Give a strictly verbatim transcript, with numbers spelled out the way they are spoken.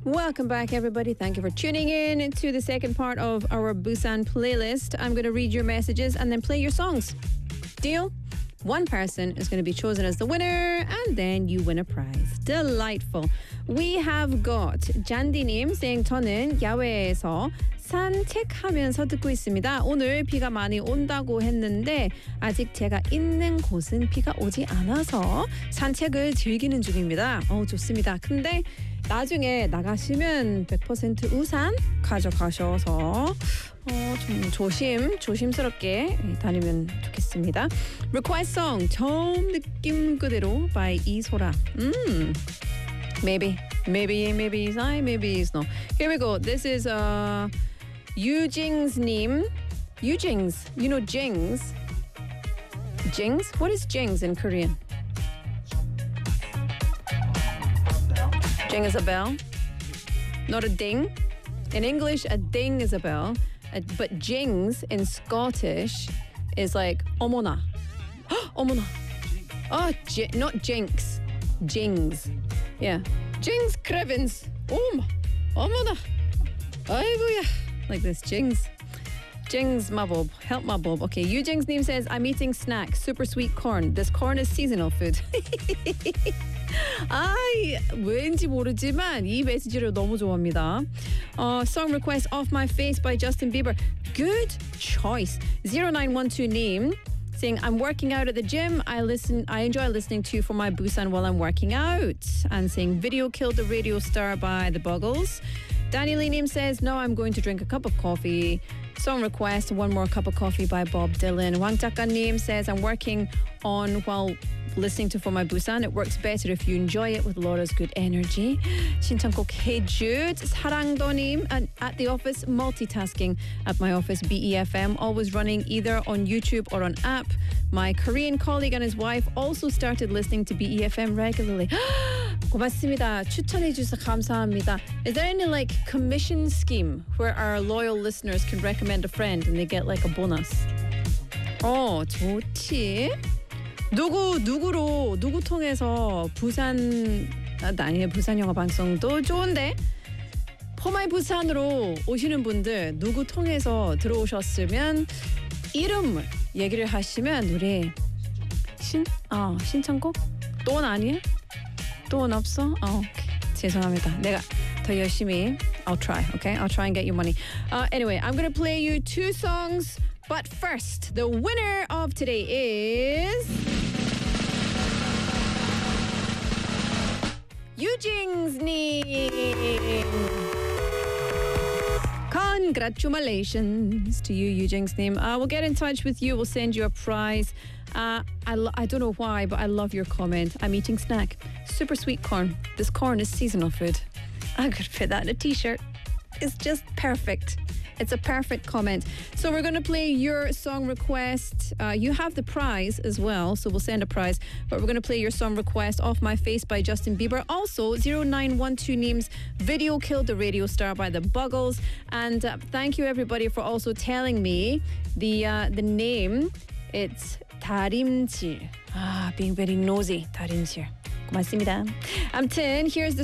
Welcome back, everybody. Thank you for tuning in to the second part of our Busan playlist. I'm going to read your messages and then play your songs. Deal? One person is going to be chosen as the winner, and then you win a prize. Delightful. We have got 잔디님 saying 저는 야외에서 산책하면서 듣고 있습니다. 오늘 비가 많이 온다고 했는데 아직 제가 있는 곳은 비가 오지 않아서 산책을 즐기는 중입니다. 어, 좋습니다. 근데 나중에 나가시면 백 퍼센트 우산 가져가셔서 어, 좀 조심, 조심스럽게 다니면 좋겠습니다. Request song 처음 느낌 그대로 by 이소라. 음, maybe, maybe, maybe it's I, maybe it's no. Here we go. This is uh, Eujing's name. Eujing's, you know Jing's. Jing's? What is Jing's in Korean? Jing is a bell, not a ding. In English, a ding is a bell, but jings in Scottish is like 어머나, 어머나. Oh, j- not jinx, jings. Yeah, jings crevins. Oh, 어머나, 아이고야, like this jings. Jings mabob, help mabob. Okay, Eujing's name says, I'm eating snack, super sweet corn. This corn is seasonal food. 아이, 왠지 모르지만 이 메시지를 너무 좋아합니다. Uh, song request Off My Face by Justin Bieber. Good choice. zero nine one two name saying, I'm working out at the gym. I listen. I enjoy listening to you for my Busan while I'm working out. And saying, Video Killed the Radio Star by The Buggles. Danny Lee name says, no, I'm going to drink a cup of coffee. Song request, One More Cup of Coffee by Bob Dylan. Wang Jaka name says, I'm working on while listening to For My Busan. It works better if you enjoy it with Laura's good energy. 신청곡 Hey Jude. 사랑도님 at, at the office, multitasking at my office, B E F M, always running either on YouTube or on app. My Korean colleague and his wife also started listening to B E F M regularly. 고맙습니다. 추천해 주셔서 감사합니다. Is there any like commission scheme where our loyal listeners can recommend a friend and they get like a bonus? 어, 좋지. 누구 누구로 누구 통해서 부산 아, 아니 부산 영화 방송도 좋은데 포마이 부산으로 오시는 분들 누구 통해서 들어오셨으면 이름을 얘기를 하시면 우리 신 어, 신청곡 돈 아니야? 돈 없어? 어, 오케이. 죄송합니다. 내가 더 열심히 I'll try, okay? I'll try and get you money. Uh, anyway, I'm going to play you two songs, but first, the winner of today is Eujing's name. Congratulations to you, Eujing's name. Uh, we'll get in touch with you. We'll send you a prize. Uh, I, lo- I don't know why, but I love your comment. I'm eating snack. Super sweet corn. This corn is seasonal food. I could fit that in a t-shirt. It's just perfect. It's a perfect comment. So we're going to play your song request. Uh, you have the prize as well, so we'll send a prize. But we're going to play your song request, Off My Face by Justin Bieber. Also, zero nine one two names, Video Killed the Radio Star by The Buggles. And uh, thank you, everybody, for also telling me the uh, the name. It's 다림질. Ah, being very nosy. 다림질. 고맙습니다. 아무튼, here's the